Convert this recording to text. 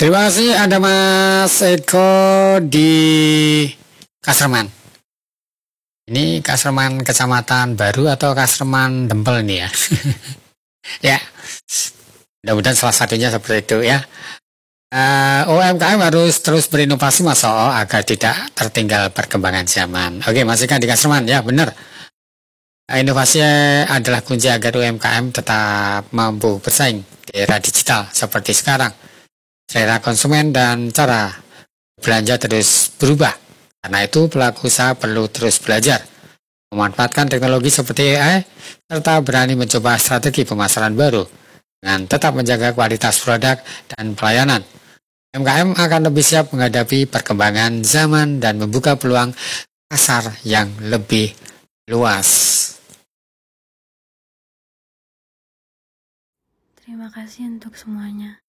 Terima kasih ada Mas Eko di Kasreman. Ini Kasreman Kecamatan Baru atau Kasreman Dempel nih ya? Ya, mudah-mudahan salah satunya seperti itu ya. UMKM harus terus berinovasi Mas O agar tidak tertinggal perkembangan zaman. Oke, Mas Eko di Kasreman ya, benar. Inovasi adalah kunci agar UMKM tetap mampu bersaing di era digital seperti sekarang. Selera konsumen dan cara belanja terus berubah. Karena itu pelaku usaha perlu terus belajar, memanfaatkan teknologi seperti AI, serta berani mencoba strategi pemasaran baru dengan tetap menjaga kualitas produk dan pelayanan. UMKM akan lebih siap menghadapi perkembangan zaman dan membuka peluang pasar yang lebih luas. Terima kasih untuk semuanya.